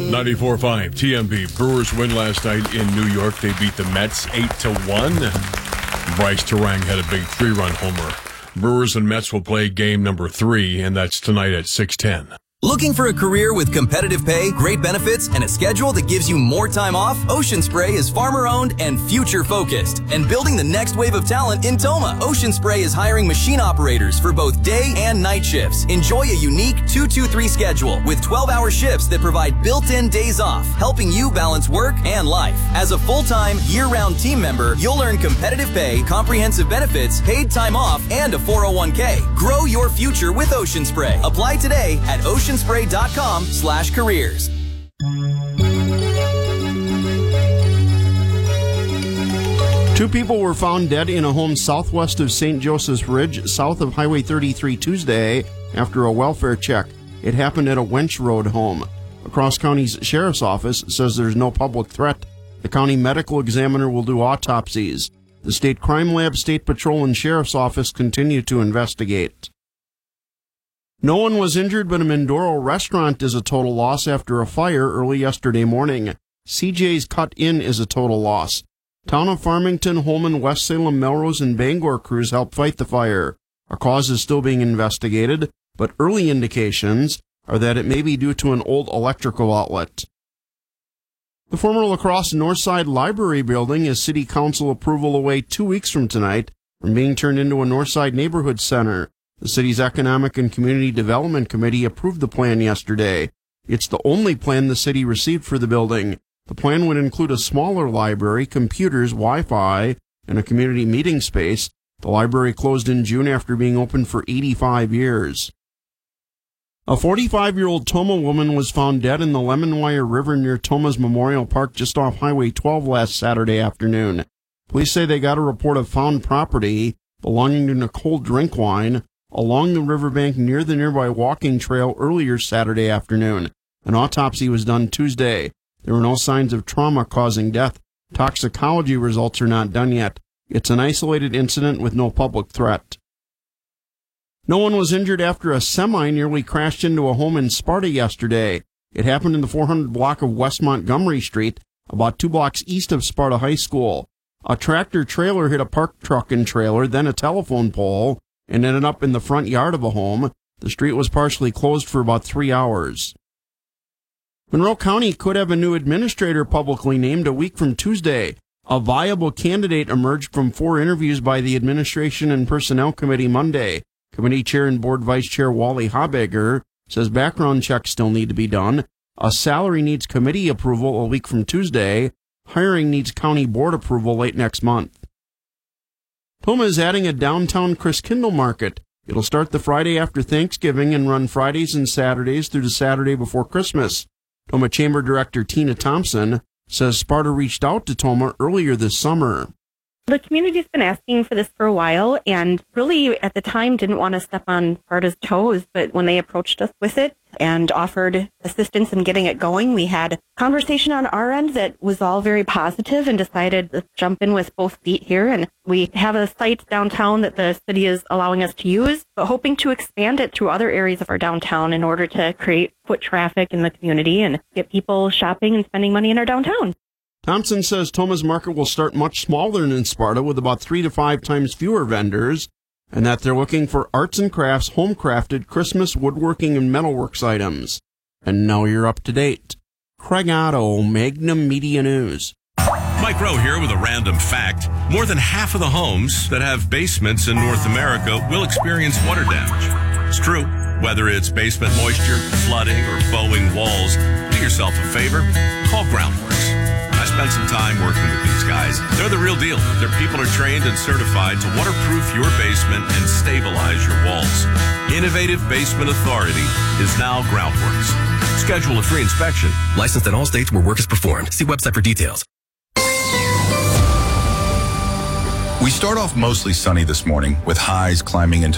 94.5 TMB. Brewers win last night in New York. They beat the Mets 8-1. Bryce Terang had a big 3-run homer. Brewers and Mets will play game number 3, and that's tonight at 6:10. Looking for a career with competitive pay, great benefits, and a schedule that gives you more time off? Ocean Spray is farmer-owned and future-focused and building the next wave of talent in Toma. Ocean Spray is hiring machine operators for both day and night shifts. Enjoy a unique 2-2-3 schedule with 12-hour shifts that provide built-in days off, helping you balance work and life. As a full-time, year-round team member, you'll earn competitive pay, comprehensive benefits, paid time off, and a 401k. Grow your future with Ocean Spray. Apply today at oceanspray.com/careers. Two people were found dead in a home southwest of St. Joseph's Ridge, south of Highway 33 Tuesday, after a welfare check. It happened at a Wench Road home. The Cross County's Sheriff's Office says there's no public threat. The county medical examiner will do autopsies. The State Crime Lab, State Patrol, and Sheriff's Office continue to investigate. No one was injured, but a Mindoro restaurant is a total loss after a fire early yesterday morning. CJ's Cut In is a total loss. Town of Farmington, Holman, West Salem, Melrose, and Bangor crews helped fight the fire. A cause is still being investigated, but early indications are that it may be due to an old electrical outlet. The former La Crosse Northside Library building is City Council approval away 2 weeks from tonight from being turned into a Northside Neighborhood Center. The city's Economic and Community Development Committee approved the plan yesterday. It's the only plan the city received for the building. The plan would include a smaller library, computers, Wi-Fi, and a community meeting space. The library closed in June after being open for 85 years. A 45-year-old Toma woman was found dead in the Lemonwire River near Toma's Memorial Park just off Highway 12 last Saturday afternoon. Police say they got a report of found property belonging to Nicole Drinkwine along the riverbank near the nearby walking trail earlier Saturday afternoon. An autopsy was done Tuesday. There were no signs of trauma causing death. Toxicology results are not done yet. It's an isolated incident with no public threat. No one was injured after a semi nearly crashed into a home in Sparta yesterday. It happened in the 400 block of West Montgomery Street, about 2 blocks east of Sparta High School. A tractor trailer hit a parked truck and trailer, then a telephone pole, and ended up in the front yard of a home. The street was partially closed for about 3 hours. Monroe County could have a new administrator publicly named a week from Tuesday. A viable candidate emerged from 4 interviews by the Administration and Personnel Committee Monday. Committee Chair and Board Vice Chair Wally Habegger says background checks still need to be done. A salary needs committee approval a week from Tuesday. Hiring needs county board approval late next month. Toma is adding a downtown Christkindl market. It'll start the Friday after Thanksgiving and run Fridays and Saturdays through the Saturday before Christmas. Toma Chamber Director Tina Thompson says Sparta reached out to Toma earlier this summer. The community's been asking for this for a while and really at the time didn't want to step on Sparta's toes, but when they approached us with it and offered assistance in getting it going, we had a conversation on our end that was all very positive and decided to jump in with both feet here. And we have a site downtown that the city is allowing us to use, but hoping to expand it to other areas of our downtown in order to create foot traffic in the community and get people shopping and spending money in our downtown. Thompson says Toma's market will start much smaller than Sparta with about 3 to 5 times fewer vendors, and that they're looking for arts and crafts, home-crafted Christmas woodworking and metalworks items. And now you're up to date. Craig Otto, Magnum Media News. Mike Rowe here with a random fact. More than half of the homes that have basements in North America will experience water damage. It's true. Whether it's basement moisture, flooding, or bowing walls, do yourself a favor. Call Groundworks. I spent some time working with these guys. They're the real deal. Their people are trained and certified to waterproof your basement and stabilize your walls. Innovative Basement Authority is now Groundworks. Schedule a free inspection. Licensed in all states where work is performed. See website for details. We start off mostly sunny this morning with highs climbing into